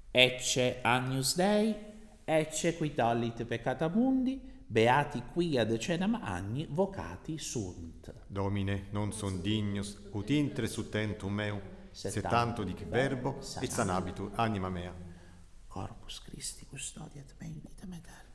Ecce Agnus Dei, ecce qui tollit peccata mundi, beati quia decenam agni vocati sunt. Domine, non son dignus, ut intre tentum meu, se tanto dic verbo, et sanabitur anima mea. Corpus Christi custodiat me in vitam aeternam.